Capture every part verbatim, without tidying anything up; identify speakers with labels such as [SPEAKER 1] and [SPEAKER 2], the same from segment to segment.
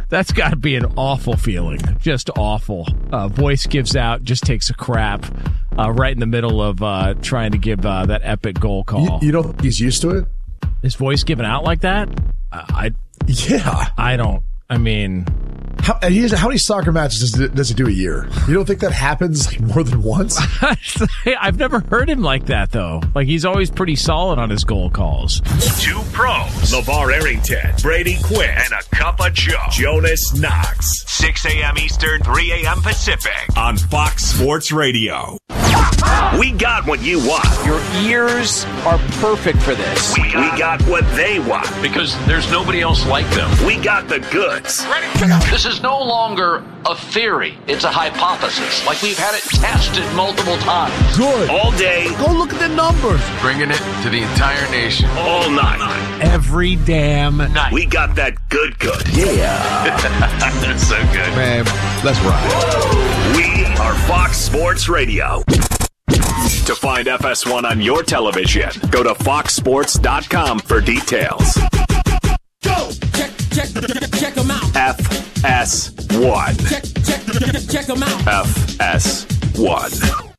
[SPEAKER 1] That's got to be an awful feeling. Just awful. Uh, voice gives out, just takes a crap uh, right in the middle of uh, trying to give uh, that epic goal call.
[SPEAKER 2] You, you don't think he's used to it?
[SPEAKER 1] His voice giving out like that? Uh, I
[SPEAKER 2] Yeah.
[SPEAKER 1] I don't. I mean...
[SPEAKER 2] How, and he has, how many soccer matches does it, does it do a year? You don't think that happens like more than once?
[SPEAKER 1] I've never heard him like that, though. Like, he's always pretty solid on his goal calls.
[SPEAKER 3] Two pros, LeVar Arrington, Brady Quinn, and a cup of Joe, Jonas Knox. six a.m. Eastern, three a.m. Pacific on Fox Sports Radio. We got what you want.
[SPEAKER 4] Your ears are perfect for this.
[SPEAKER 3] We got, we got what they want.
[SPEAKER 5] Because there's nobody else like them.
[SPEAKER 3] We got the goods.
[SPEAKER 5] This is no longer a theory. It's a hypothesis. Like we've had it tested multiple times.
[SPEAKER 2] Good.
[SPEAKER 3] All day.
[SPEAKER 2] Go look at the numbers.
[SPEAKER 5] Bringing it to the entire nation.
[SPEAKER 3] All night.
[SPEAKER 1] Every damn night.
[SPEAKER 3] We got that good good.
[SPEAKER 2] Yeah.
[SPEAKER 3] That's so good.
[SPEAKER 2] Man, let's ride.
[SPEAKER 3] We are Fox Sports Radio. To find F S one on your television, go to fox sports dot com for details.
[SPEAKER 6] Go! Check, check, check them out.
[SPEAKER 3] F S one.
[SPEAKER 6] Check, check, check them out.
[SPEAKER 3] F S one.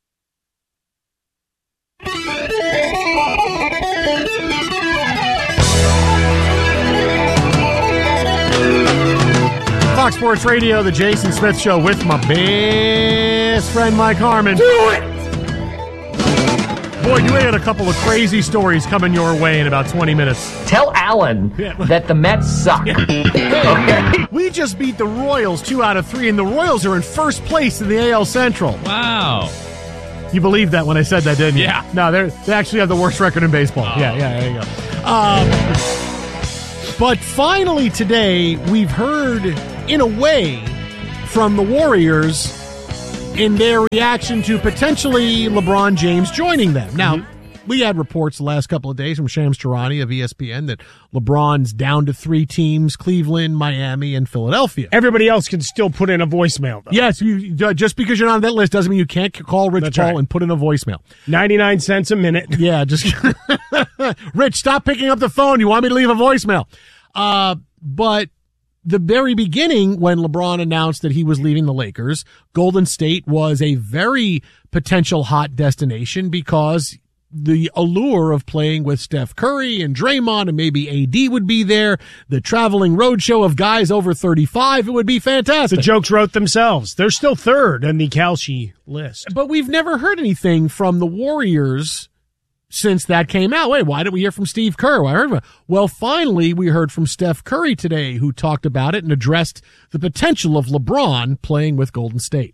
[SPEAKER 7] Fox Sports Radio, the Jason Smith Show with my best friend Mike Harmon.
[SPEAKER 6] Do it!
[SPEAKER 7] Boy, you had a couple of crazy stories coming your way in about twenty minutes.
[SPEAKER 8] Tell Alan that the Mets suck. Okay?
[SPEAKER 7] We just beat the Royals two out of three, and the Royals are in first place in the A L Central.
[SPEAKER 1] Wow.
[SPEAKER 7] You believed that when I said that, didn't you?
[SPEAKER 1] Yeah.
[SPEAKER 7] No, they they actually have the worst record in baseball.
[SPEAKER 1] Oh.
[SPEAKER 7] Yeah, yeah, there you go. Um, but finally today, we've heard, in a way, from the Warriors in their reaction to potentially LeBron James joining them. Now, mm-hmm. we had reports the last couple of days from Shams Charania of E S P N that LeBron's down to three teams: Cleveland, Miami, and Philadelphia.
[SPEAKER 9] Everybody else can still put in a voicemail, though.
[SPEAKER 7] Yes, you, just because you're not on that list doesn't mean you can't call Rich
[SPEAKER 9] That's
[SPEAKER 7] Paul
[SPEAKER 9] right.
[SPEAKER 7] and put in a voicemail.
[SPEAKER 9] ninety-nine cents a minute.
[SPEAKER 7] Yeah, just Rich, stop picking up the phone. You want me to leave a voicemail? Uh, but the very beginning, when LeBron announced that he was leaving the Lakers, Golden State was a very potential hot destination because the allure of playing with Steph Curry and Draymond and maybe A D would be there. The traveling roadshow of guys over thirty-five, it would be fantastic.
[SPEAKER 9] The jokes wrote themselves. They're still third on the Kalshi list.
[SPEAKER 7] But we've never heard anything from the Warriors since that came out. Wait, why didn't we hear from Steve Kerr? Well, I heard about it. Well, finally, we heard from Steph Curry today, who talked about it and addressed the potential of LeBron playing with Golden State.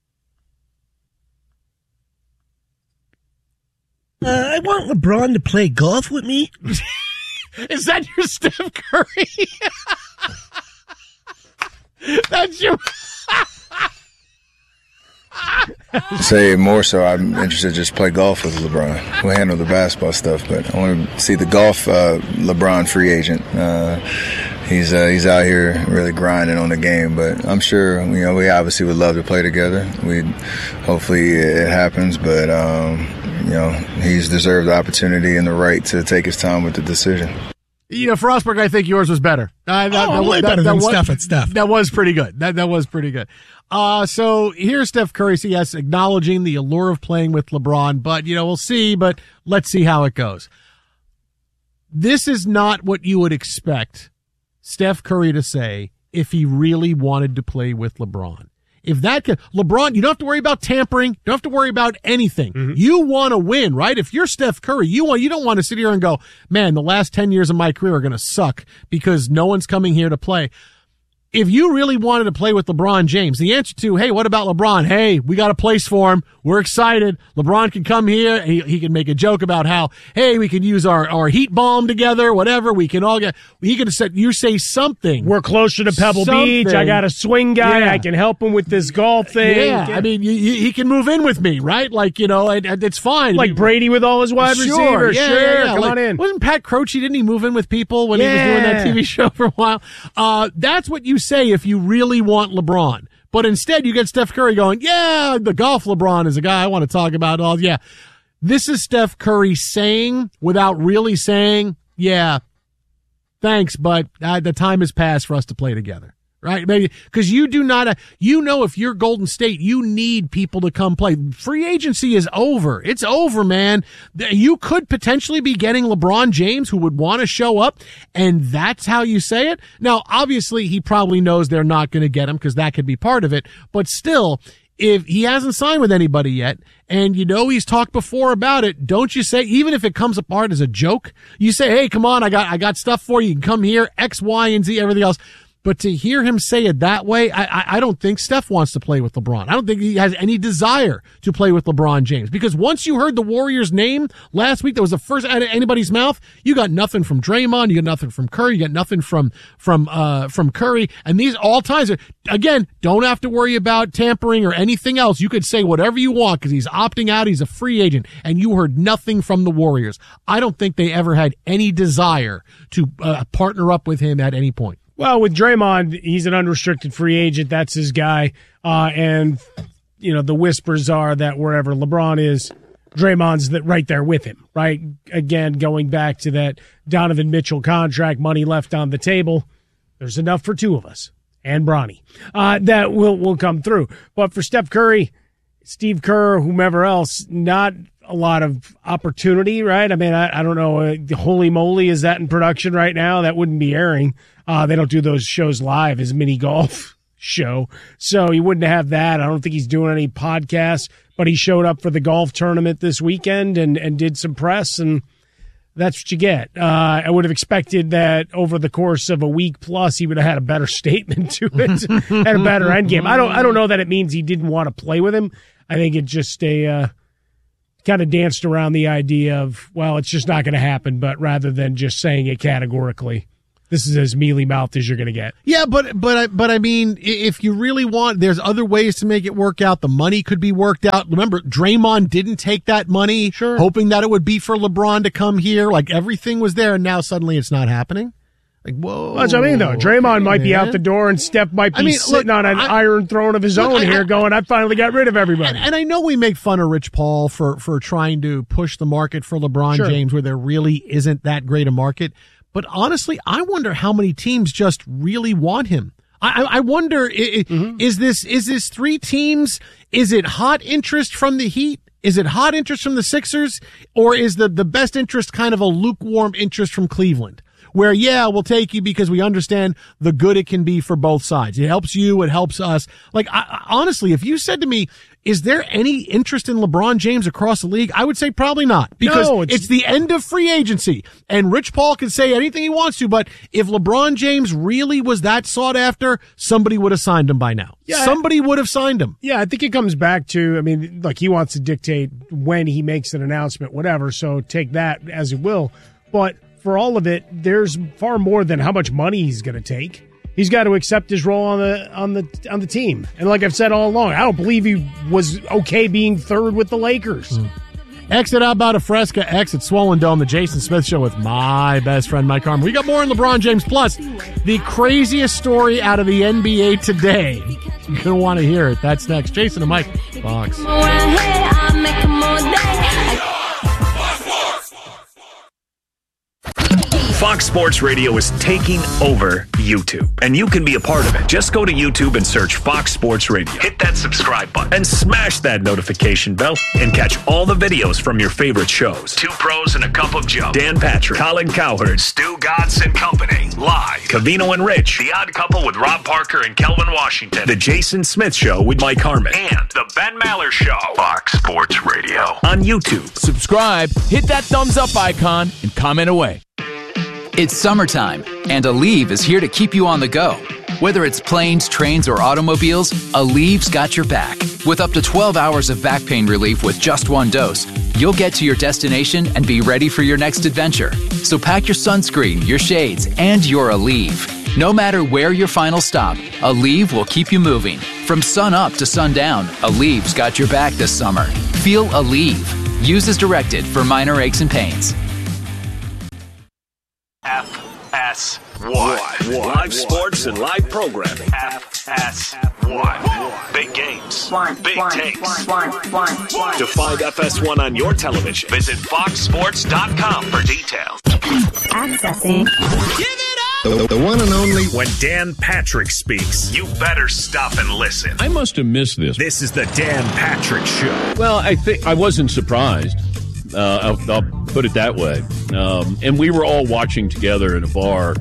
[SPEAKER 10] Uh, I want LeBron to play golf with me.
[SPEAKER 7] Is that your Steph Curry? That's your...
[SPEAKER 11] Say more so, I'm interested to just play golf with LeBron. We'll handle the basketball stuff, but I want to see the golf uh, LeBron free agent. Uh, he's uh, he's out here really grinding on the game, but I'm sure, you know, we obviously would love to play together. We hopefully it happens, but um, you know, he's deserved the opportunity and the right to take his time with the decision.
[SPEAKER 7] You know, Frostberg, I think yours was better. Uh, that,
[SPEAKER 10] oh,
[SPEAKER 7] that,
[SPEAKER 10] way
[SPEAKER 7] that,
[SPEAKER 10] better
[SPEAKER 7] that
[SPEAKER 10] than
[SPEAKER 7] was,
[SPEAKER 10] Steph at Steph.
[SPEAKER 7] That was pretty good. That that was pretty good. Uh, so here's Steph Curry, so yes, acknowledging the allure of playing with LeBron, but, you know, we'll see, but let's see how it goes. This is not what you would expect Steph Curry to say if he really wanted to play with LeBron. If that could, LeBron, you don't have to worry about tampering. You don't have to worry about anything. Mm-hmm. You want to win, right? If you're Steph Curry, you want, you don't want to sit here and go, man, the last ten years of my career are going to suck because no one's coming here to play. If you really wanted to play with LeBron James, the answer to, hey, what about LeBron? Hey, we got a place for him. We're excited. LeBron can come here. He, he can make a joke about how, hey, we can use our, our heat bomb together, whatever. We can all get, he can say, you say something.
[SPEAKER 9] We're closer to Pebble something. Beach. I got a swing guy. Yeah. I can help him with this golf thing.
[SPEAKER 7] Yeah. I mean, you, you, he can move in with me, right? Like, you know, it, it's fine.
[SPEAKER 9] Like I mean, Brady with all his wide
[SPEAKER 7] sure,
[SPEAKER 9] receivers.
[SPEAKER 7] Yeah,
[SPEAKER 9] sure.
[SPEAKER 7] Yeah, yeah.
[SPEAKER 9] Come
[SPEAKER 7] like,
[SPEAKER 9] on in.
[SPEAKER 7] Wasn't Pat Croce, didn't he move in with people when
[SPEAKER 9] yeah.
[SPEAKER 7] he was doing that T V show for a while? Uh, that's what you say if you really really want LeBron. But instead, you get Steph Curry going, yeah, the golf LeBron is a guy I want to talk about. All yeah. This is Steph Curry saying, without really saying, yeah, thanks, but uh, the time has passed for us to play together. right? Maybe because you do not, uh, you know, if you're Golden State, you need people to come play. Free agency is over. It's over, man. You could potentially be getting LeBron James, who would want to show up, and that's how you say it. Now, obviously, he probably knows they're not going to get him because that could be part of it, but still, if he hasn't signed with anybody yet, and you know he's talked before about it, don't you say, even if it comes apart as a joke, you say, hey, come on, I got I got stuff for you. You can come here, X, Y, and Z, everything else. But to hear him say it that way, I, I, I don't think Steph wants to play with LeBron. I don't think he has any desire to play with LeBron James. Because once you heard the Warriors' name last week, that was the first out of anybody's mouth, you got nothing from Draymond, you got nothing from Curry, you got nothing from from uh from Curry. And these all times, are, again, don't have to worry about tampering or anything else. You could say whatever you want because he's opting out, he's a free agent, and you heard nothing from the Warriors. I don't think they ever had any desire to uh, partner up with him at any point.
[SPEAKER 9] Well, with Draymond, he's an unrestricted free agent. That's his guy. Uh, and, you know, the whispers are that wherever LeBron is, Draymond's that right there with him, right? Again, going back to that Donovan Mitchell contract, money left on the table. There's enough for two of us and Bronny. Uh, that will, will come through. But for Steph Curry, Steve Kerr, whomever else, not a lot of opportunity, right? I mean, I, I don't know. Uh, holy moly, is that in production right now? That wouldn't be airing. Uh, they don't do those shows live, his mini golf show. So he wouldn't have that. I don't think he's doing any podcasts, but he showed up for the golf tournament this weekend and, and did some press, and that's what you get. Uh, I would have expected that over the course of a week plus, he would have had a better statement to it and a better end game. I don't, I don't know that it means he didn't want to play with him. I think it just a, uh, kind of danced around the idea of, well, it's just not going to happen, but rather than just saying it categorically, this is as mealy-mouthed as you're going to get.
[SPEAKER 7] Yeah, but but I, but I mean, if you really want, there's other ways to make it work out. The money could be worked out. Remember, Draymond didn't take that money,
[SPEAKER 9] sure,
[SPEAKER 7] hoping that it would be for LeBron to come here. Like, everything was there, and now suddenly it's not happening. Like, whoa.
[SPEAKER 9] That's what I mean, though. Draymond okay, might man. be out the door, and Steph might be I mean, sitting look, on an I, iron throne of his look, own I, here I, going, I finally got rid of everybody.
[SPEAKER 7] And, and I know we make fun of Rich Paul for, for trying to push the market for LeBron sure. James where there really isn't that great a market. But honestly, I wonder how many teams just really want him. I, I wonder, mm-hmm. is this is this three teams? Is it hot interest from the Heat? Is it hot interest from the Sixers? Or is the, the best interest kind of a lukewarm interest from Cleveland? Where, yeah, we'll take you because we understand the good it can be for both sides. It helps you. It helps us. Like, I, honestly, if you said to me, is there any interest in LeBron James across the league? I would say probably not because
[SPEAKER 9] no,
[SPEAKER 7] it's, it's the end of free agency and Rich Paul can say anything he wants to, but if LeBron James really was that sought after, somebody would have signed him by now. Yeah, somebody would have signed him.
[SPEAKER 9] Yeah, I think it comes back to, I mean, like he wants to dictate when he makes an announcement, whatever, so take that as it will. But for all of it, there's far more than how much money he's going to take. He's got to accept his role on the on the on the team. And like I've said all along, I don't believe he was okay being third with the Lakers.
[SPEAKER 7] Mm. Exit out about a Fresca, exit Swollen Dome, the Jason Smith Show with my best friend Mike Harmon. We got more on LeBron James. Plus, the craziest story out of the N B A today. You're going to want to hear it. That's next. Jason and Mike, Fox.
[SPEAKER 3] Fox Sports Radio is taking over YouTube, and you can be a part of it. Just go to YouTube and search Fox Sports Radio. Hit that subscribe button and smash that notification bell and catch all the videos from your favorite shows. Two Pros and a Cup of Joe. Dan Patrick, Colin Cowherd, Stu Godson Company, live. Covino and Rich, The Odd Couple with Rob Parker and Kelvin Washington. The Jason Smith Show with Mike Harmon. And The Ben Maller Show. Fox Sports Radio on YouTube.
[SPEAKER 12] Subscribe, hit that thumbs up icon, and comment away.
[SPEAKER 13] It's summertime, and Aleve is here to keep you on the go. Whether it's planes, trains, or automobiles, Aleve's got your back. With up to twelve hours of back pain relief with just one dose, you'll get to your destination and be ready for your next adventure. So pack your sunscreen, your shades, and your Aleve. No matter where your final stop, Aleve will keep you moving. From sun up to sundown, Aleve's got your back this summer. Feel Aleve. Use as directed for minor aches and pains.
[SPEAKER 3] F S one. Live sports and live programming. F S one. Big games. Big takes. To find F S one on your television, visit fox sports dot com for details.
[SPEAKER 14] Accessing. Give it up!
[SPEAKER 3] The, the one and only. When Dan Patrick speaks, you better stop and listen.
[SPEAKER 14] I must have missed this.
[SPEAKER 3] This is the Dan Patrick Show.
[SPEAKER 14] Well, I think I wasn't surprised. Uh, I'll, I'll put it that way. Um, and we were all watching together in a bar,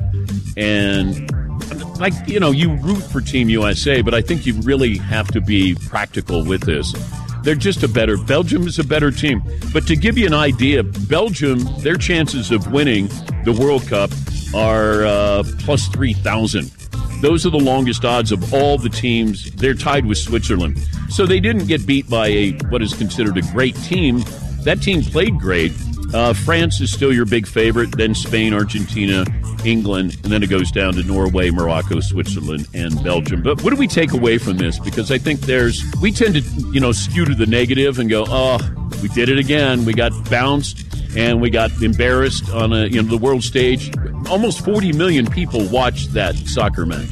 [SPEAKER 14] and like you know, you root for Team U S A, but I think you really have to be practical with this. They're just a better. Belgium is a better team. But to give you an idea, Belgium, their chances of winning the World Cup are uh, plus three thousand. Those are the longest odds of all the teams. They're tied with Switzerland. So they didn't get beat by a what is considered a great team. That team played great. Uh, France is still your big favorite, then Spain, Argentina, England, and then it goes down to Norway, Morocco, Switzerland, and Belgium. But what do we take away from this? Because I think there's, we tend to, you know, skew to the negative and go, oh, we did it again. We got bounced and we got embarrassed on a, you know, the world stage. Almost forty million people watched that soccer match.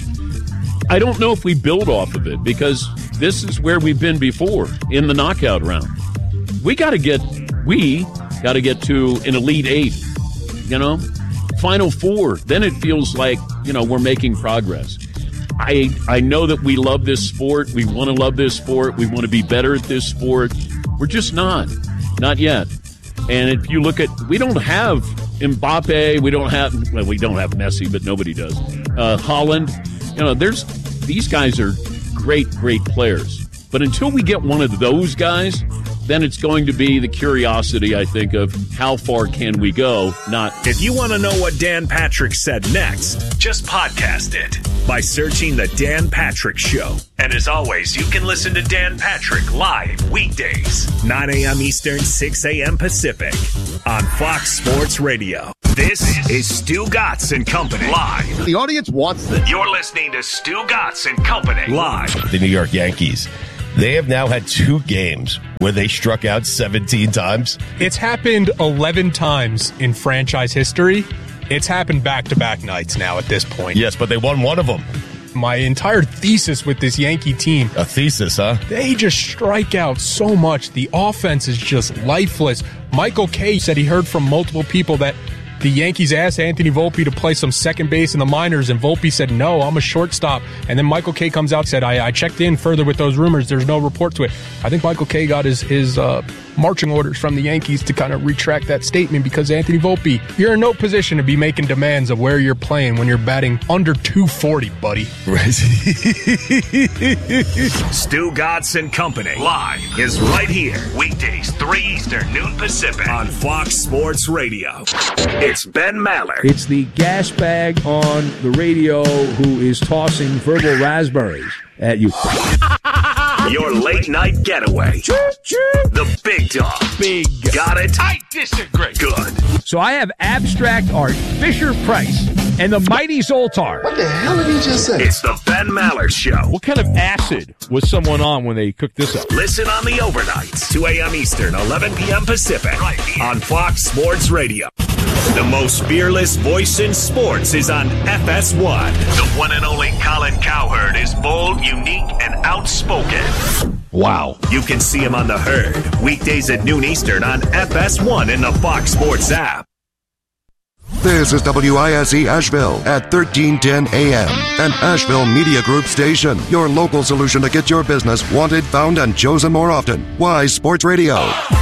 [SPEAKER 14] I don't know if we build off of it because this is where we've been before in the knockout round. We got to get, we got to get to an Elite Eight, you know, Final Four. Then it feels like, you know, we're making progress. I I know that we love this sport. We want to love this sport. We want to be better at this sport. We're just not. Not yet. And if you look at, we don't have Mbappe. We don't have, well, we don't have Messi, but nobody does. Uh, Holland. You know, there's, these guys are great, great players. But until we get one of those guys, then it's going to be the curiosity, I think, of how far can we go, not...
[SPEAKER 3] If you want to know what Dan Patrick said next, just podcast it by searching The Dan Patrick Show. And as always, you can listen to Dan Patrick live weekdays, nine a.m. Eastern, six a.m. Pacific, on Fox Sports Radio. This is Stu Gatz and Company live.
[SPEAKER 15] The audience wants this.
[SPEAKER 3] You're listening to Stu Gatz and Company live.
[SPEAKER 15] The New York Yankees. They have now had two games where they struck out seventeen times.
[SPEAKER 16] It's happened eleven times in franchise history. It's happened back-to-back nights now at this point.
[SPEAKER 15] Yes, but they won one of them.
[SPEAKER 16] My entire thesis with this Yankee team.
[SPEAKER 15] A thesis, huh?
[SPEAKER 16] They just strike out so much. The offense is just lifeless. Michael Kay said he heard from multiple people that the Yankees asked Anthony Volpe to play some second base in the minors, and Volpe said, no, I'm a shortstop. And then Michael Kay comes out and said, I, I checked in further with those rumors. There's no report to it. I think Michael Kay got his, his uh, marching orders from the Yankees to kind of retract that statement because Anthony Volpe, you're in no position to be making demands of where you're playing when you're batting under two forty, buddy.
[SPEAKER 15] Right.
[SPEAKER 3] Stu Gatz and Company live is right here. Weekdays, three Eastern, noon Pacific on Fox Sports Radio. It's Ben Maller.
[SPEAKER 17] It's the gas bag on the radio who is tossing verbal raspberries at you.
[SPEAKER 3] Your late night getaway. The big dog.
[SPEAKER 12] Big.
[SPEAKER 3] Got it?
[SPEAKER 12] I disagree.
[SPEAKER 3] Good.
[SPEAKER 17] So I have abstract art, Fisher Price, and the mighty Zoltar.
[SPEAKER 15] What the hell did he just say?
[SPEAKER 3] It's the Ben Maller Show.
[SPEAKER 12] What kind of acid was someone on when they cooked this up?
[SPEAKER 3] Listen on the overnights, two a.m. Eastern, eleven p.m. Pacific, right here on Fox Sports Radio. The most fearless voice in sports is on F S one. The one and only Colin Cowherd is bold, unique, and outspoken.
[SPEAKER 15] Wow.
[SPEAKER 3] You can see him on The Herd, weekdays at noon Eastern on F S one in the Fox Sports app.
[SPEAKER 18] This is W I S E Asheville at thirteen ten A M, an Asheville Media Group station. Your local solution to get your business wanted, found, and chosen more often. Wise Sports Radio.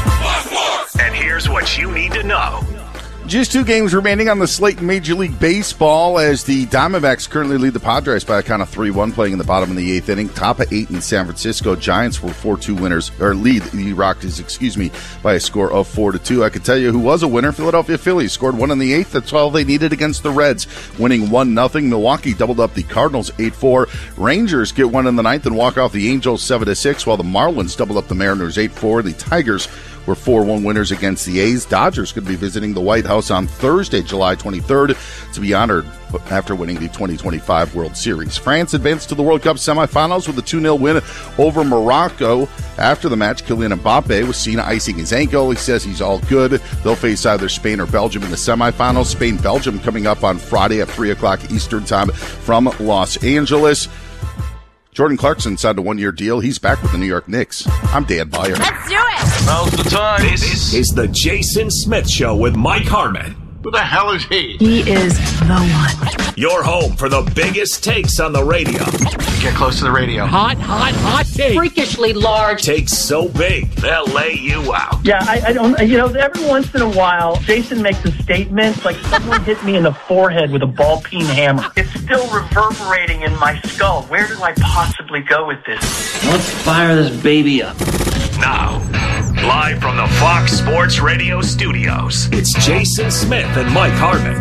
[SPEAKER 3] And here's what you need to know.
[SPEAKER 19] Just two games remaining on the slate in Major League Baseball as the Diamondbacks currently lead the Padres by a count of three one playing in the bottom of the eighth inning. Top of eight in San Francisco. Giants were four two winners, or lead the Rockies, excuse me, by a score of four to two. I can tell you who was a winner. Philadelphia Phillies scored one in the eighth. That's all they needed against the Reds, winning one nothing. Milwaukee doubled up the Cardinals eight four. Rangers get one in the ninth and walk off the Angels seven to six, while the Marlins doubled up the Mariners eight four. The Tigers were four one winners against the A's. Dodgers could be visiting the White House on Thursday, July twenty-third, to be honored after winning the twenty twenty-five World Series. France advanced to the World Cup semifinals with a two nil win over Morocco. After the match, Kylian Mbappe was seen icing his ankle. He says he's all good. They'll face either Spain or Belgium in the semifinals. Spain-Belgium coming up on Friday at three o'clock Eastern Time from Los Angeles. Jordan Clarkson signed a one-year deal. He's back with the New York Knicks. I'm Dan Byer.
[SPEAKER 3] Let's do it. Now's the time. This is the Jason Smith Show with Mike Harmon.
[SPEAKER 20] Who the hell is he?
[SPEAKER 21] He is the one.
[SPEAKER 3] Your home for the biggest takes on the radio.
[SPEAKER 20] Get close to the radio.
[SPEAKER 7] Hot, hot, hot take.
[SPEAKER 21] Freakishly large.
[SPEAKER 3] Takes so big, they'll lay you out.
[SPEAKER 22] Yeah, I, I don't, you know, every once in a while, Jason makes a statement like someone hit me in the forehead with a ball peen hammer. It's still reverberating in my skull. Where do I possibly go with this?
[SPEAKER 4] Let's fire this baby up.
[SPEAKER 3] Now, live from the Fox Sports Radio studios, it's Jason Smith and Mike Harmon.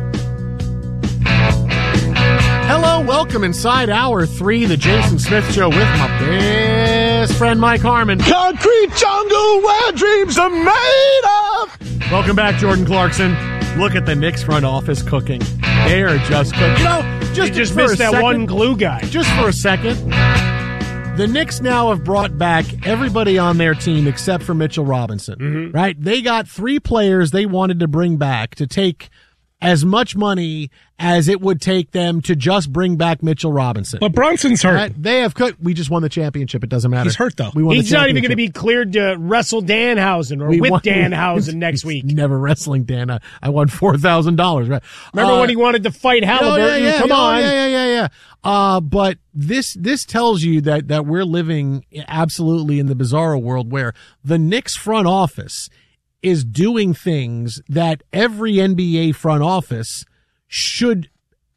[SPEAKER 7] Hello, welcome inside hour three, the Jason Smith Show with my best friend Mike Harmon.
[SPEAKER 6] Concrete jungle where dreams are made of.
[SPEAKER 7] Welcome back, Jordan Clarkson. Look at the Knicks front office cooking. They are just cooking. You know, just,
[SPEAKER 9] you just
[SPEAKER 7] for
[SPEAKER 9] missed
[SPEAKER 7] a
[SPEAKER 9] that
[SPEAKER 7] second,
[SPEAKER 9] one glue guy.
[SPEAKER 7] Just for a second. The Knicks now have brought back everybody on their team except for Mitchell Robinson,
[SPEAKER 9] mm-hmm.
[SPEAKER 7] right? They got three players they wanted to bring back to take as much money as it would take them to just bring back Mitchell Robinson.
[SPEAKER 9] But Brunson's hurt.
[SPEAKER 7] Right? They have cooked. We just won the championship. It doesn't matter.
[SPEAKER 9] He's hurt, though.
[SPEAKER 7] We won
[SPEAKER 9] He's
[SPEAKER 7] the
[SPEAKER 9] not even going to
[SPEAKER 7] championship.
[SPEAKER 9] be cleared to wrestle Danhausen or
[SPEAKER 7] We
[SPEAKER 9] whip
[SPEAKER 7] won-
[SPEAKER 9] Danhausen next week.
[SPEAKER 7] Never wrestling Dan. I, I won four thousand dollars. Right?
[SPEAKER 9] Remember
[SPEAKER 7] Uh,
[SPEAKER 9] when he wanted to fight Halliburton?
[SPEAKER 7] Oh, yeah, yeah,
[SPEAKER 9] Come
[SPEAKER 7] oh,
[SPEAKER 9] on.
[SPEAKER 7] Yeah, yeah, yeah, yeah. Uh, but this this tells you that that we're living absolutely in the bizarro world where the Knicks front office is doing things that every N B A front office should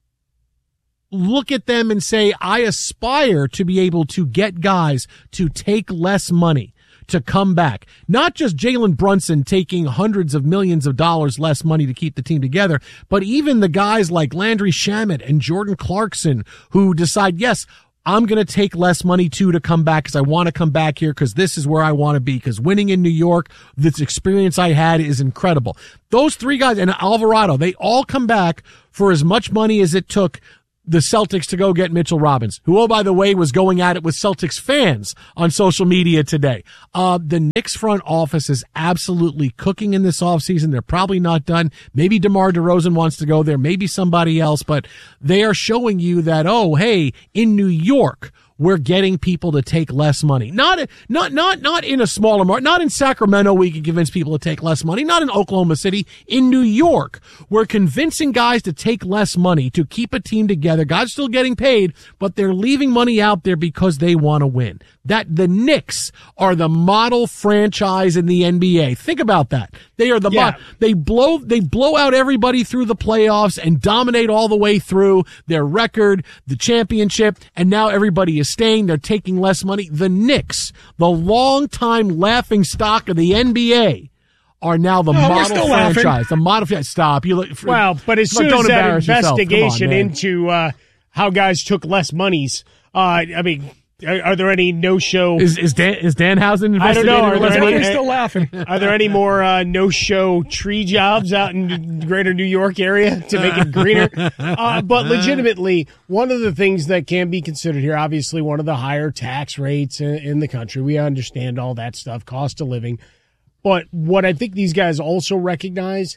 [SPEAKER 7] look at them and say, I aspire to be able to get guys to take less money to come back. Not just Jalen Brunson taking hundreds of millions of dollars less money to keep the team together, but even the guys like Landry Shamet and Jordan Clarkson who decide, yes, I'm going to take less money too to come back because I want to come back here because this is where I want to be because winning in New York, this experience I had is incredible. Those three guys and Alvarado, they all come back for as much money as it took the Celtics to go get Mitchell Robinson, who, oh, by the way, was going at it with Celtics fans on social media today. Uh, the Knicks front office is absolutely cooking in this offseason. They're probably not done. Maybe DeMar DeRozan wants to go there. Maybe somebody else, but they are showing you that, oh, hey, in New York, we're getting people to take less money. Not, not, not, not in a smaller market, not in Sacramento, we can convince people to take less money. Not in Oklahoma City. In New York, we're convincing guys to take less money to keep a team together. Guys still getting paid, but they're leaving money out there because they want to win. That the Knicks are the model franchise in the N B A. Think about that. They are the
[SPEAKER 9] Yeah.
[SPEAKER 7] mo- they blow they blow out everybody through the playoffs and dominate all the way through their record, the championship, and now everybody is staying. They're taking less money. The Knicks, the longtime laughing stock of the N B A, are now the
[SPEAKER 9] No, we're
[SPEAKER 7] model
[SPEAKER 9] still laughing.
[SPEAKER 7] franchise. The model. Stop. You look.
[SPEAKER 9] Well, but as soon
[SPEAKER 7] don't
[SPEAKER 9] as that
[SPEAKER 7] embarrass yourself. Come on,
[SPEAKER 9] investigation
[SPEAKER 7] man.
[SPEAKER 9] into uh, how guys took less monies, uh, I mean, are, are there any no-show?
[SPEAKER 7] Is is Dan is Danhausen?
[SPEAKER 9] I don't know. Are there,
[SPEAKER 7] investigating
[SPEAKER 9] any,
[SPEAKER 7] less money?
[SPEAKER 16] still laughing.
[SPEAKER 9] are there any more uh, no-show tree jobs out in the greater New York area to make it greener? Uh, but legitimately, one of the things that can be considered here, obviously one of the higher tax rates in, in the country. We understand all that stuff, cost of living. But what I think these guys also recognize,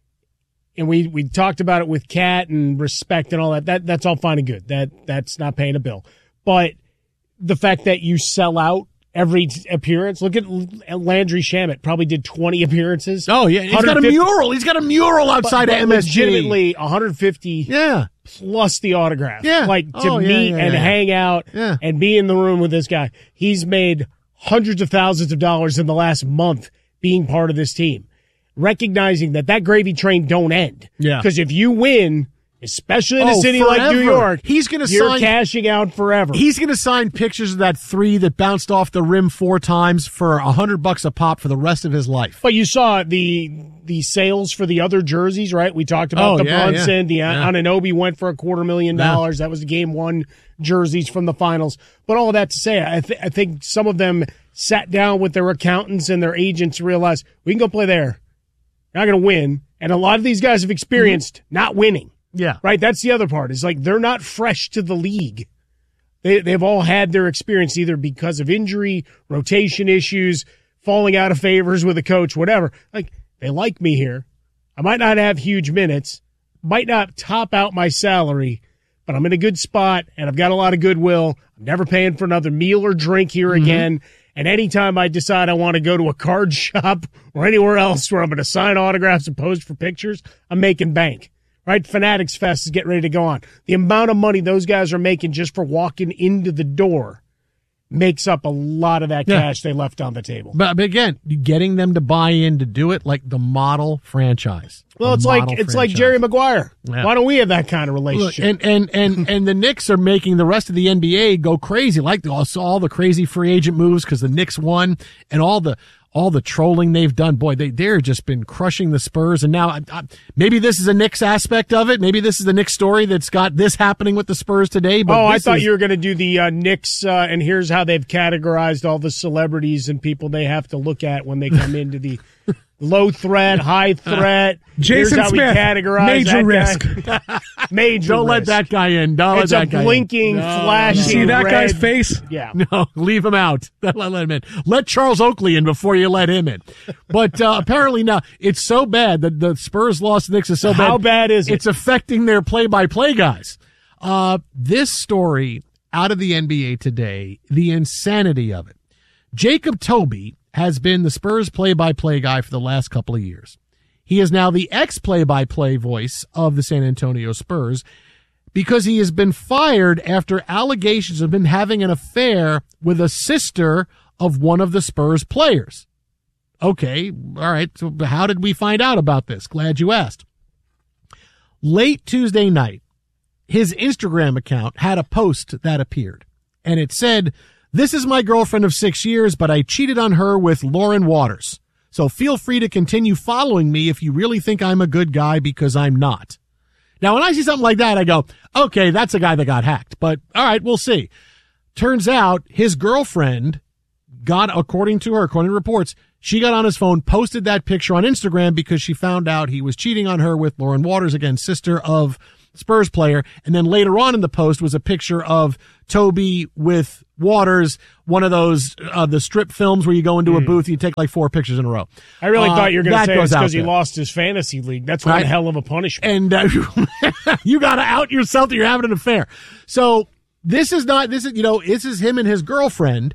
[SPEAKER 9] and we, we talked about it with Cat and respect and all that, that that's all fine and good. That that's not paying a bill. But the fact that you sell out every appearance, look at Landry Shamet, probably did twenty appearances.
[SPEAKER 7] Oh, yeah. He's got a mural. He's got a mural outside
[SPEAKER 9] but,
[SPEAKER 7] of
[SPEAKER 9] but
[SPEAKER 7] M S G.
[SPEAKER 9] Legitimately one hundred fifty
[SPEAKER 7] Yeah.
[SPEAKER 9] plus the autograph.
[SPEAKER 7] Yeah.
[SPEAKER 9] Like to
[SPEAKER 7] Oh, yeah,
[SPEAKER 9] meet
[SPEAKER 7] yeah,
[SPEAKER 9] and
[SPEAKER 7] yeah.
[SPEAKER 9] hang out
[SPEAKER 7] Yeah.
[SPEAKER 9] and be in the room with this guy. He's made hundreds of thousands of dollars in the last month being part of this team. Recognizing that that gravy train don't end.
[SPEAKER 7] Yeah.
[SPEAKER 9] Because if you win, especially in a
[SPEAKER 7] Oh,
[SPEAKER 9] city like New
[SPEAKER 7] forever.
[SPEAKER 9] York,
[SPEAKER 7] He's gonna
[SPEAKER 9] you're
[SPEAKER 7] sign-
[SPEAKER 9] cashing out forever.
[SPEAKER 7] He's going to sign pictures of that three that bounced off the rim four times for a hundred bucks a pop for the rest of his life.
[SPEAKER 9] But you saw the the sales for the other jerseys, right? We talked about
[SPEAKER 7] Oh,
[SPEAKER 9] the
[SPEAKER 7] yeah,
[SPEAKER 9] Brunson,
[SPEAKER 7] yeah.
[SPEAKER 9] the
[SPEAKER 7] Yeah.
[SPEAKER 9] Anunoby went for a quarter million
[SPEAKER 7] Yeah.
[SPEAKER 9] dollars. That was the game one jerseys from the finals. But all of that to say, I, th- I think some of them sat down with their accountants and their agents and realized we can go play there. We're not going to win. And a lot of these guys have experienced
[SPEAKER 7] Mm-hmm.
[SPEAKER 9] not winning.
[SPEAKER 7] Yeah.
[SPEAKER 9] Right? That's the other part. Is like they're not fresh to the league. They they've all had their experience either because of injury, rotation issues, falling out of favors with a coach, whatever. Like they like me here. I might not have huge minutes, might not top out my salary, but I'm in a good spot and I've got a lot of goodwill. I'm never paying for another meal or drink here
[SPEAKER 7] Mm-hmm.
[SPEAKER 9] again. And anytime I decide I want to go to a card shop or anywhere else where I'm going to sign autographs and pose for pictures, I'm making bank. Right? Fanatics Fest is getting ready to go on. The amount of money those guys are making just for walking into the door makes up a lot of that
[SPEAKER 7] Yeah.
[SPEAKER 9] cash they left on the table.
[SPEAKER 7] But, but again, getting them to buy in to do it like the model franchise.
[SPEAKER 9] Well,
[SPEAKER 7] The
[SPEAKER 9] it's like
[SPEAKER 7] model
[SPEAKER 9] it's like
[SPEAKER 7] franchise.
[SPEAKER 9] Jerry Maguire.
[SPEAKER 7] Yeah.
[SPEAKER 9] Why don't we have that kind of
[SPEAKER 7] Look,
[SPEAKER 9] relationship?
[SPEAKER 7] and and and and the Knicks are making the rest of the N B A go crazy, like the, all, all the crazy free agent moves because the Knicks won, and all the all the trolling they've done. Boy, they they're just been crushing the Spurs, and now I, I, maybe this is a Knicks aspect of it. Maybe this is the Knicks story that's got this happening with the Spurs today. But
[SPEAKER 9] oh, I
[SPEAKER 7] this
[SPEAKER 9] thought
[SPEAKER 7] is-
[SPEAKER 9] you were going to do the uh, Knicks, uh, and here's how they've categorized all the celebrities and people they have to look at when they come into the low threat, high threat.
[SPEAKER 16] Jason
[SPEAKER 9] here's how
[SPEAKER 16] Smith,
[SPEAKER 9] we categorize
[SPEAKER 16] major
[SPEAKER 9] that guy. major
[SPEAKER 7] Don't let
[SPEAKER 9] risk.
[SPEAKER 7] that guy in. Don't
[SPEAKER 9] It's
[SPEAKER 7] let
[SPEAKER 9] a
[SPEAKER 7] that guy in.
[SPEAKER 9] blinking,
[SPEAKER 7] No,
[SPEAKER 9] flashing.
[SPEAKER 16] You see that
[SPEAKER 9] red-
[SPEAKER 16] guy's face?
[SPEAKER 9] Yeah.
[SPEAKER 7] No, leave him out. Let, let him in. Let Charles Oakley in before you let him in. But uh, apparently now it's so bad that the Spurs lost. The Knicks is so bad.
[SPEAKER 9] How bad is it?
[SPEAKER 7] It's affecting their play-by-play guys. Uh, this story out of the N B A today, the insanity of it. Jacob Toby has been the Spurs play-by-play guy for the last couple of years. He is now the ex-play-by-play voice of the San Antonio Spurs because he has been fired after allegations of him having an affair with a sister of one of the Spurs players. Okay, all right, so how did we find out about this? Glad you asked. Late Tuesday night, his Instagram account had a post that appeared, and it said, "This is my girlfriend of six years, but I cheated on her with Lauren Waters. So feel free to continue following me if you really think I'm a good guy, because I'm not." Now, when I see something like that, I go, okay, that's a guy that got hacked. But all right, we'll see. Turns out his girlfriend got, according to her, according to reports, she got on his phone, posted that picture on Instagram because she found out he was cheating on her with Lauren Waters, again, sister of Spurs player. And then later on in the post was a picture of Toby with Waters, one of those, uh, the strip films where you go into a booth and you take like four pictures in a row.
[SPEAKER 9] I really
[SPEAKER 7] Uh,
[SPEAKER 9] thought you were going to
[SPEAKER 7] that
[SPEAKER 9] say
[SPEAKER 7] goes
[SPEAKER 9] it's
[SPEAKER 7] out
[SPEAKER 9] because he
[SPEAKER 7] there.
[SPEAKER 9] lost his fantasy league. That's one
[SPEAKER 7] Right.
[SPEAKER 9] hell of a punishment.
[SPEAKER 7] And uh, you got to out yourself that you're having an affair. So this is not, this is, you know, this is him and his girlfriend,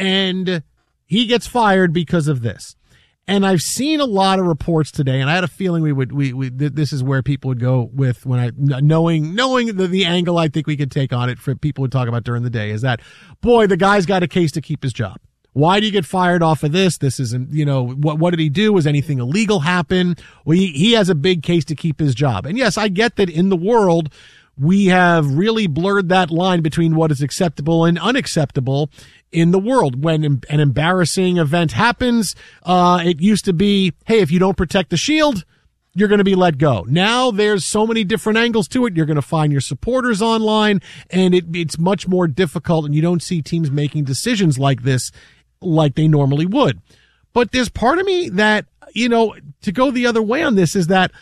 [SPEAKER 7] and he gets fired because of this. And I've seen a lot of reports today, and I had a feeling we would, we, we, th- this is where people would go with when I, knowing, knowing the, the angle I think we could take on it for people would talk about during the day is that, boy, the guy's got a case to keep his job. Why do you get fired off of this? This isn't, you know, what, what did he do? Was anything illegal happen? Well, he, he has a big case to keep his job. And yes, I get that in the world, we have really blurred that line between what is acceptable and unacceptable in the world. When an embarrassing event happens, uh, it used to be, hey, if you don't protect the shield, you're going to be let go. Now there's so many different angles to it. You're going to find your supporters online, and it, it's much more difficult, and you don't see teams making decisions like this like they normally would. But there's part of me that, you know, to go the other way on this is that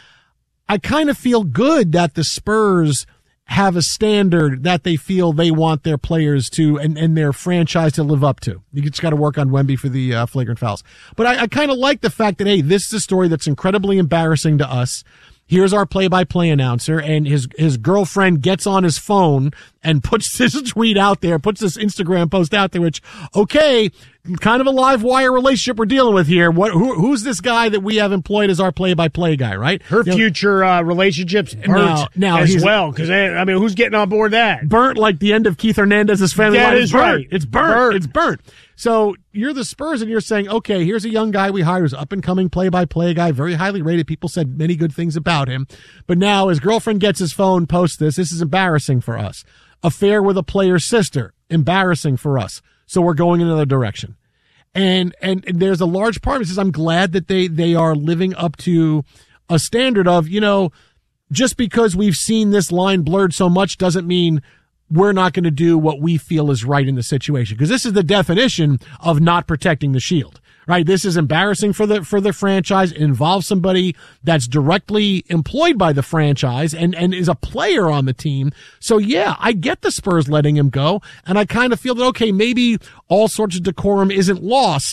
[SPEAKER 7] I kind of feel good that the Spurs have a standard that they feel they want their players to and, and their franchise to live up to. You just got to work on Wemby for the uh, flagrant fouls. But I, I kind of like the fact that, hey, this is a story that's incredibly embarrassing to us. Here's our play-by-play announcer, and his his girlfriend gets on his phone and puts this tweet out there, puts this Instagram post out there, which, okay, kind of a live wire relationship we're dealing with here. What who, who's this guy that we have employed as our play-by-play guy, right?
[SPEAKER 9] Her
[SPEAKER 7] You know,
[SPEAKER 9] future uh, relationships burnt
[SPEAKER 7] Now- now
[SPEAKER 9] as
[SPEAKER 7] he's-
[SPEAKER 9] well. Because, I mean, who's getting on board that?
[SPEAKER 7] burnt like the end of Keith Hernandez's family
[SPEAKER 9] That
[SPEAKER 7] line.
[SPEAKER 9] is
[SPEAKER 7] It's burnt.
[SPEAKER 9] right.
[SPEAKER 7] It's burnt.
[SPEAKER 9] Burnt.
[SPEAKER 7] It's burnt. So you're the Spurs and you're saying, okay, here's a young guy we hired who's up and coming play-by-play guy, very highly rated. People said many good things about him. But now his girlfriend gets his phone, posts this. This is embarrassing for us. Affair with a player's sister. Embarrassing for us. So we're going in another direction. And, and, and there's a large part of it says, I'm glad that they, they are living up to a standard of, you know, just because we've seen this line blurred so much doesn't mean we're not going to do what we feel is right in the situation. Because this is the definition of not protecting the shield, right? This is embarrassing for the, for the franchise. It involves somebody that's directly employed by the franchise and, and is a player on the team. So yeah, I get the Spurs letting him go. And I kind of feel that, okay, maybe all sorts of decorum isn't lost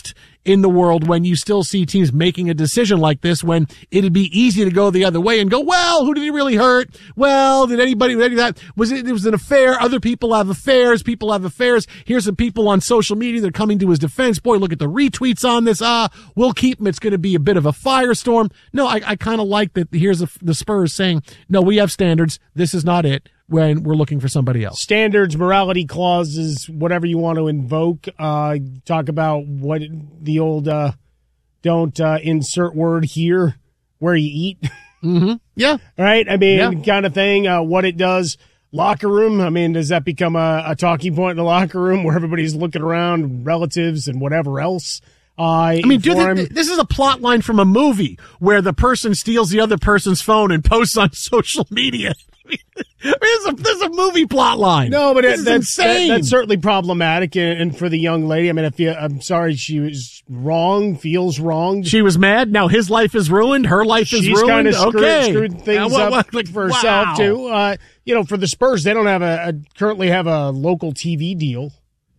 [SPEAKER 7] in the world when you still see teams making a decision like this, when it'd be easy to go the other way and go, well, who did he really hurt? Well, did anybody, did that? Was it, it was an affair. Other people have affairs. People have affairs. Here's some people on social media that are coming to his defense. Boy, look at the retweets on this. Ah, we'll keep him. It's going to be a bit of a firestorm. No, I, I kind of like that. Here's the, the Spurs saying, no, we have standards. This is not it. When we're looking for somebody else.
[SPEAKER 9] Standards, morality clauses, whatever you want to invoke. Uh, talk about what the old uh, don't uh, insert word here where you eat.
[SPEAKER 7] Mm-hmm. Yeah.
[SPEAKER 9] Right? I mean,
[SPEAKER 7] yeah.
[SPEAKER 9] kind of thing. Uh, what it does. Locker room. I mean, does that become a, a talking point in the locker room where everybody's looking around, relatives and whatever else? Uh,
[SPEAKER 7] I mean, do they, this is a plot line from a movie where the person steals the other person's phone and posts on social media. I mean, there's a, there's a movie plot line.
[SPEAKER 9] No, but
[SPEAKER 7] this
[SPEAKER 9] it,
[SPEAKER 7] is
[SPEAKER 9] that's,
[SPEAKER 7] insane.
[SPEAKER 9] That, that's certainly problematic. And, and for the young lady, I mean, if you, I'm sorry, she was wrong, feels wrong.
[SPEAKER 7] She was mad. Now his life is ruined. Her life is
[SPEAKER 9] She's
[SPEAKER 7] ruined.
[SPEAKER 9] kind of screwed,
[SPEAKER 7] okay.
[SPEAKER 9] screwed things
[SPEAKER 7] yeah, well,
[SPEAKER 9] up
[SPEAKER 7] like,
[SPEAKER 9] for herself
[SPEAKER 7] wow.
[SPEAKER 9] too. Uh, you know, for the Spurs, they don't have a, a currently have a local T V deal,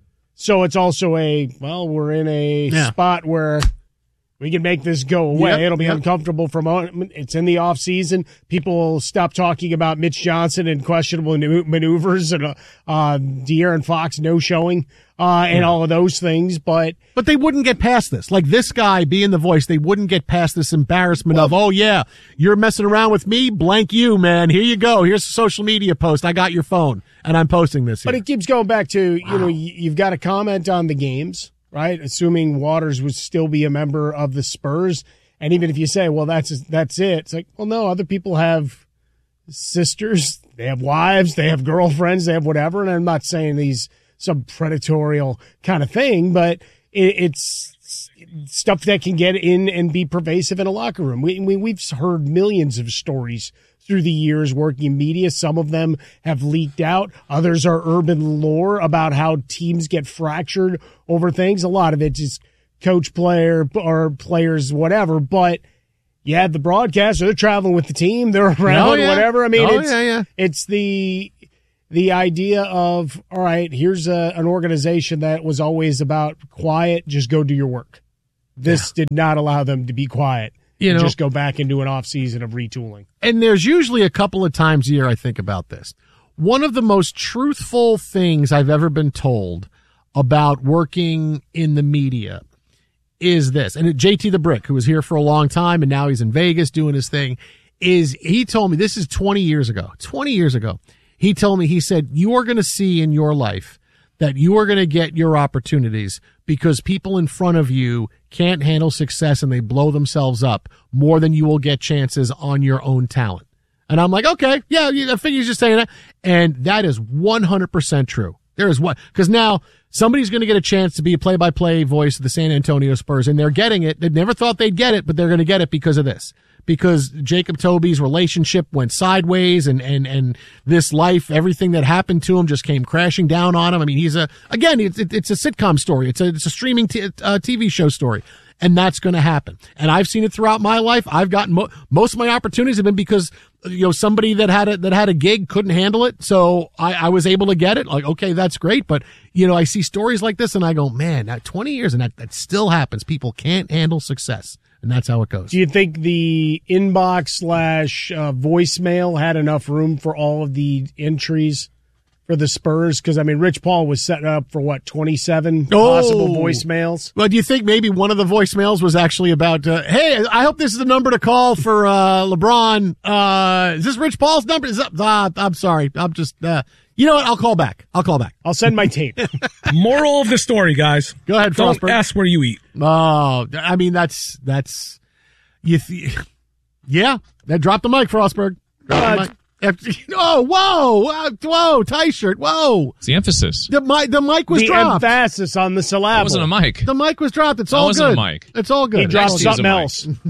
[SPEAKER 9] so it's also a well, we're in a
[SPEAKER 7] yeah.
[SPEAKER 9] spot where we can make this go away.
[SPEAKER 7] Yep,
[SPEAKER 9] It'll be
[SPEAKER 7] yep.
[SPEAKER 9] uncomfortable for a moment. It's in the off season. People will stop talking about Mitch Johnson and questionable maneuvers and uh, uh, De'Aaron Fox no showing uh, and yeah. all of those things. But
[SPEAKER 7] but they wouldn't get past this. Like this guy being the voice, they wouldn't get past this embarrassment well, of, oh yeah, you're messing around with me, blank you, man. Here you go. Here's a social media post. I got your phone and I'm posting this here.
[SPEAKER 9] But it keeps going back to,
[SPEAKER 7] wow.
[SPEAKER 9] you know, you've got to comment on the games. Right, assuming Waters would still be a member of the Spurs, and even if you say, "Well, that's that's it," it's like, well, no, other people have sisters, they have wives, they have girlfriends, they have whatever. And I'm not saying these some predatorial kind of thing, but it, it's stuff that can get in and be pervasive in a locker room. We, we we've heard millions of stories through the years working in media. Some of them have leaked out. Others are urban lore about how teams get fractured over things. A lot of it is coach, player, or players, whatever. But yeah, the broadcaster, they're traveling with the team. They're around,
[SPEAKER 7] oh, yeah.
[SPEAKER 9] whatever. I mean,
[SPEAKER 7] oh,
[SPEAKER 9] it's,
[SPEAKER 7] yeah, yeah.
[SPEAKER 9] it's the the idea of, all right, here's a, an organization that was always about quiet. Just go do your work. This yeah. did not allow them to be quiet. You know, just go back into an off season of retooling.
[SPEAKER 7] And there's usually a couple of times a year I think about this. One of the most truthful things I've ever been told about working in the media is this. And J T the Brick, who was here for a long time and now he's in Vegas doing his thing, is he told me, this is twenty years ago, twenty years ago. He told me, he said, you are going to see in your life that you are going to get your opportunities because people in front of you can't handle success and they blow themselves up more than you will get chances on your own talent. And I'm like, okay, yeah, I figure he's just saying that. And that is one hundred percent true. There is what, because now somebody's going to get a chance to be a play-by-play voice of the San Antonio Spurs, and they're getting it. They never thought they'd get it, but they're going to get it because of this. Because Jacob Toby's relationship went sideways, and, and, and this life, everything that happened to him just came crashing down on him. I mean, he's a, again, it's, it's a sitcom story. It's a, it's a streaming t- uh, T V show story. And that's going to happen. And I've seen it throughout my life. I've gotten mo- most of my opportunities have been because, you know, somebody that had a, that had a gig couldn't handle it. So I, I was able to get it. Like, okay, that's great. But, you know, I see stories like this and I go, man, that twenty years and that, that still happens. People can't handle success. And that's how it goes.
[SPEAKER 9] Do you think the inbox slash uh, voicemail had enough room for all of the entries for the Spurs? Because, I mean, Rich Paul was setting up for, what, twenty-seven
[SPEAKER 7] oh.
[SPEAKER 9] possible voicemails?
[SPEAKER 7] Well, do you think maybe one of the voicemails was actually about, uh, hey, I hope this is the number to call for uh, LeBron. Uh, is this Rich Paul's number? Is that, uh, I'm sorry. I'm just, uh, you know what? I'll call back. I'll call back.
[SPEAKER 9] I'll send my tape.
[SPEAKER 16] Moral of the story, guys.
[SPEAKER 7] Go ahead,
[SPEAKER 16] Don't
[SPEAKER 7] Frostberg.
[SPEAKER 16] ask where you eat.
[SPEAKER 7] Oh, I mean, that's, that's, you, th- yeah. That drop the mic, Frostberg. Drop
[SPEAKER 9] Uh,
[SPEAKER 7] the mic. Oh, whoa, whoa, tie shirt, whoa.
[SPEAKER 2] It's the emphasis.
[SPEAKER 7] The mic, the mic was
[SPEAKER 9] the
[SPEAKER 7] dropped.
[SPEAKER 9] The emphasis on the syllable.
[SPEAKER 2] It wasn't a mic.
[SPEAKER 7] The mic was dropped. It's
[SPEAKER 2] that
[SPEAKER 7] all
[SPEAKER 2] wasn't
[SPEAKER 7] good.
[SPEAKER 2] a mic.
[SPEAKER 7] It's all good.
[SPEAKER 9] He dropped
[SPEAKER 2] Next
[SPEAKER 9] something
[SPEAKER 2] is
[SPEAKER 9] else.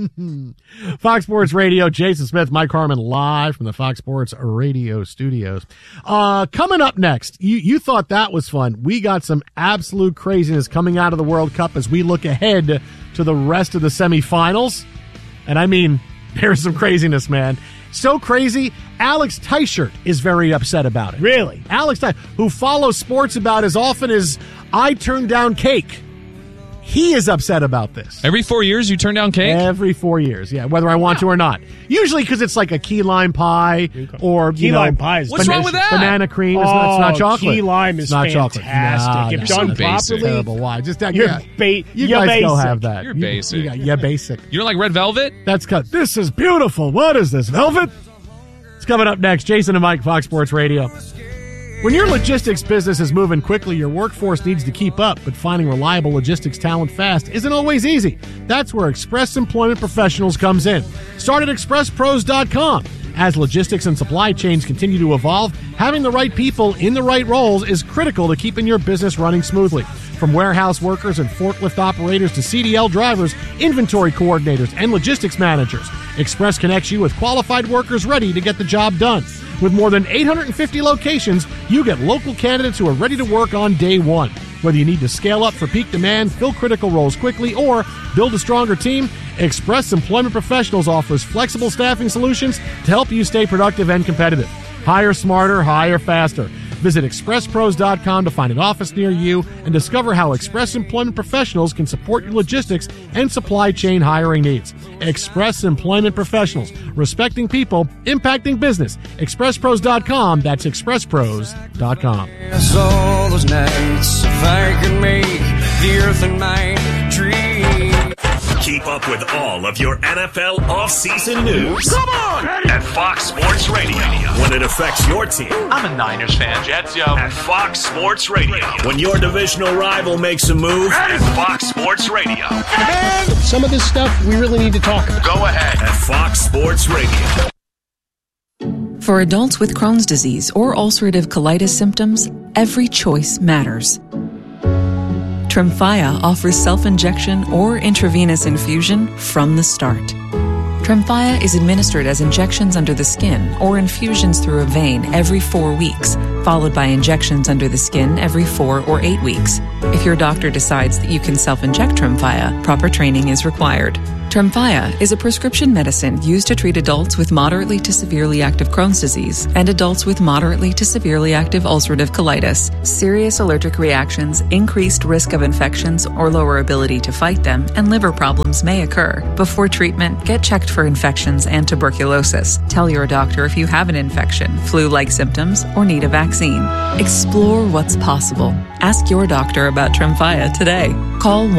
[SPEAKER 7] Fox Sports Radio, Jason Smith, Mike Harmon, live from the Fox Sports Radio studios. Uh, coming up next, you, you thought that was fun. We got some absolute craziness coming out of the World Cup as we look ahead to the rest of the semifinals. And I mean, there's some craziness, man. So crazy, Alex Teichert is very upset about it.
[SPEAKER 9] Really?
[SPEAKER 7] Alex Teichert, who follows sports about as often as I turn down cake. He is upset about this.
[SPEAKER 2] Every four years you turn down cake?
[SPEAKER 7] Every four years, yeah, whether I want to or not. Usually because it's like a key lime pie or
[SPEAKER 9] Key
[SPEAKER 7] you know,
[SPEAKER 9] lime pie is
[SPEAKER 2] What's wrong with that?
[SPEAKER 7] Banana cream. It's, not, it's not
[SPEAKER 9] Oh,
[SPEAKER 7] chocolate.
[SPEAKER 9] key lime is
[SPEAKER 7] it's not chocolate.
[SPEAKER 9] fantastic.
[SPEAKER 7] No,
[SPEAKER 9] If
[SPEAKER 7] no,
[SPEAKER 9] done
[SPEAKER 7] no.
[SPEAKER 9] properly-
[SPEAKER 7] Terrible. Why? Just that.
[SPEAKER 9] You're
[SPEAKER 7] yeah.
[SPEAKER 9] ba-
[SPEAKER 7] You
[SPEAKER 9] you're
[SPEAKER 7] guys go
[SPEAKER 9] basic.
[SPEAKER 7] have that.
[SPEAKER 2] You're
[SPEAKER 7] You-
[SPEAKER 2] basic.
[SPEAKER 7] You got, yeah, basic.
[SPEAKER 2] You don't like red velvet?
[SPEAKER 7] That's cut. This is beautiful. What is this, velvet? It's coming up next. Jason and Mike, Fox Sports Radio. When your logistics business is moving quickly, your workforce needs to keep up, but finding reliable logistics talent fast isn't always easy. That's where Express Employment Professionals comes in. Start at express pros dot com. As logistics and supply chains continue to evolve, having the right people in the right roles is critical to keeping your business running smoothly. From warehouse workers and forklift operators to C D L drivers, inventory coordinators, and logistics managers, Express connects you with qualified workers ready to get the job done. With more than eight hundred fifty locations, you get local candidates who are ready to work on day one. Whether you need to scale up for peak demand, fill critical roles quickly, or build a stronger team, Express Employment Professionals offers flexible staffing solutions to help you stay productive and competitive. Hire smarter, hire faster. Visit express pros dot com to find an office near you and discover how Express Employment Professionals can support your logistics and supply chain hiring needs. Express Employment Professionals, respecting people, impacting business. express pros dot com. That's express pros dot com.
[SPEAKER 5] All those nights, if I could make the earth and my dream.
[SPEAKER 3] Keep up with all of your N F L offseason news.
[SPEAKER 20] Come on!
[SPEAKER 3] At Fox Sports Radio. When it affects your team.
[SPEAKER 20] I'm a Niners fan. Jets, yo.
[SPEAKER 3] At Fox Sports Radio. When your divisional rival makes a move. At Fox Sports Radio.
[SPEAKER 23] Man, some of this stuff we really need to talk about.
[SPEAKER 3] Go ahead. At Fox Sports Radio.
[SPEAKER 24] For adults with Crohn's disease or ulcerative colitis symptoms, every choice matters. Tremfya offers self-injection or intravenous infusion from the start. Tremfya is administered as injections under the skin or infusions through a vein every four weeks, followed by injections under the skin every four or eight weeks. If your doctor decides that you can self-inject Tremfya, proper training is required. Tremfya is a prescription medicine used to treat adults with moderately to severely active Crohn's disease and adults with moderately to severely active ulcerative colitis. Serious allergic reactions, increased risk of infections or lower ability to fight them, and liver problems may occur. Before treatment, get checked for infections and tuberculosis. Tell your doctor if you have an infection, flu-like symptoms, or need a vaccine. Explore what's possible. Ask your doctor about Tremfya today. Call